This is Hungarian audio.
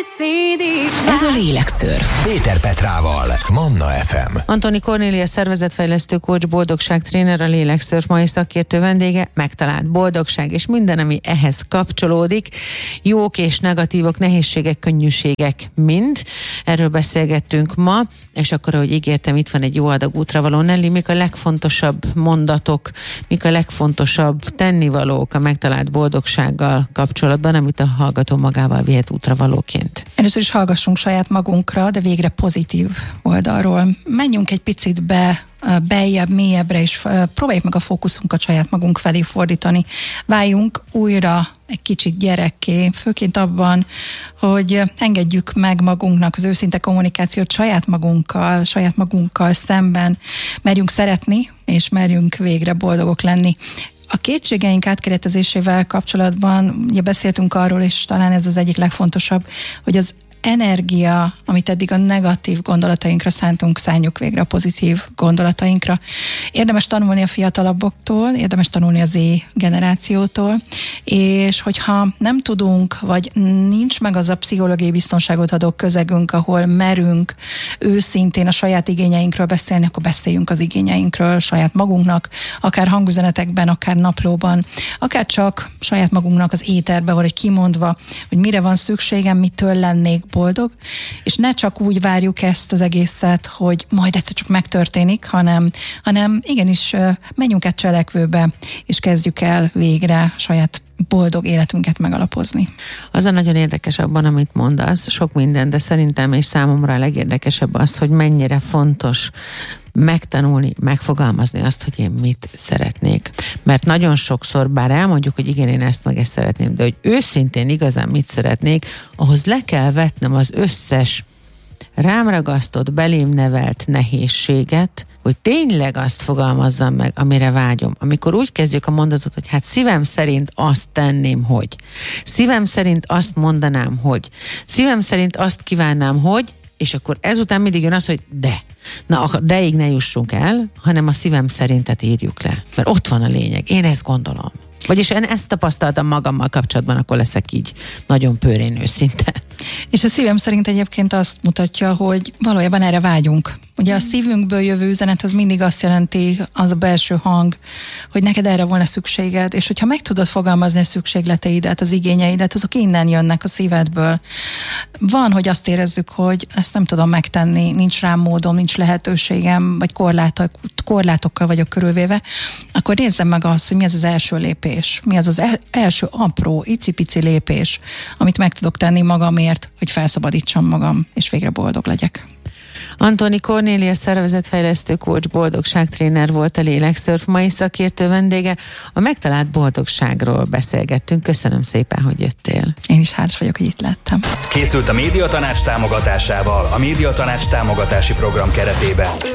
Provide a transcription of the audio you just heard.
Ez a Lélekszörf. Péter Petrával, Manna FM. Antoni Kornélia szervezetfejlesztő coach, boldogságtréner, a Lélekszörf mai szakértő vendége, megtalált boldogság és minden, ami ehhez kapcsolódik. Jók és negatívok, nehézségek, könnyűségek mind. Erről beszélgettünk ma, és akkor, ahogy ígértem, itt van egy jó adag útravaló. Nelly, mik a legfontosabb mondatok, mik a legfontosabb tennivalók a megtalált boldogsággal kapcsolatban, amit a hallgató magával vihet útravalóként? Először is hallgassunk saját magunkra, de végre pozitív oldalról. Menjünk egy picit beljebb, mélyebbre, és próbáljuk meg a fókuszunkat saját magunk felé fordítani. Váljunk újra egy kicsit gyerekké, főként abban, hogy engedjük meg magunknak az őszinte kommunikációt saját magunkkal szemben, merjünk szeretni, és merjünk végre boldogok lenni. A kétségeink átkeretezésével kapcsolatban ugye beszéltünk arról, és talán ez az egyik legfontosabb, hogy az energia, amit eddig a negatív gondolatainkra szántunk, szánjuk végre a pozitív gondolatainkra. Érdemes tanulni a fiatalabboktól, érdemes tanulni a Z generációtól, és hogyha nem tudunk, vagy nincs meg az a pszichológiai biztonságot adó közegünk, ahol merünk őszintén a saját igényeinkről beszélni, akkor beszéljünk az igényeinkről saját magunknak, akár hangüzenetekben, akár naplóban, akár csak saját magunknak az éterbe, vagy kimondva, hogy mire van szükségem, mitől lennék boldog, és ne csak úgy várjuk ezt az egészet, hogy majd egyszer csak megtörténik, hanem igenis menjünk át cselekvőbe, és kezdjük el végre saját boldog életünket megalapozni. Az a nagyon érdekes abban, amit mondasz, sok minden, de szerintem és számomra a legérdekesebb az, hogy mennyire fontos megtanulni, megfogalmazni azt, hogy én mit szeretnék. Mert nagyon sokszor, bár elmondjuk, hogy igen, én ezt meg ezt szeretném, de hogy őszintén igazán mit szeretnék, ahhoz le kell vetnem az összes rám ragasztott, belém nevelt nehézséget, hogy tényleg azt fogalmazzam meg, amire vágyom. Amikor úgy kezdjük a mondatot, hogy hát szívem szerint azt tenném, hogy. Szívem szerint azt mondanám, hogy. Szívem szerint azt kívánnám, hogy, és akkor ezután mindig jön az, hogy de. Na, deig ne jussunk el, hanem a szívem szerintet írjuk le. Mert ott van a lényeg. Én ezt gondolom. Vagyis én ezt tapasztaltam magammal kapcsolatban, akkor leszek így nagyon pőrén őszinte. És a szívem szerint egyébként azt mutatja, hogy valójában erre vágyunk. Ugye a szívünkből jövő üzenet az mindig azt jelenti, az a belső hang, hogy neked erre volna szükséged, és hogyha meg tudod fogalmazni a szükségleteidet, az igényeidet, azok innen jönnek a szívedből. Van, hogy azt érezzük, hogy ezt nem tudom megtenni, nincs rám módom, nincs lehetőségem, vagy korlátokkal vagyok körülvéve, akkor nézzem meg azt, hogy mi az az első lépés, mi az az első apró, icipici lépés, amit meg tudok tenni magamért, hogy felszabadítsam magam, és végre boldog legyek. Antoni Kornélia szervezetfejlesztő coach, boldogságtréner volt a Lélekszörf mai szakértő vendége. A megtalált boldogságról beszélgettünk. Köszönöm szépen, hogy jöttél. Én is hálás vagyok, hogy itt lettem. Készült a Médiatanács támogatásával, a Médiatanács támogatási program keretében.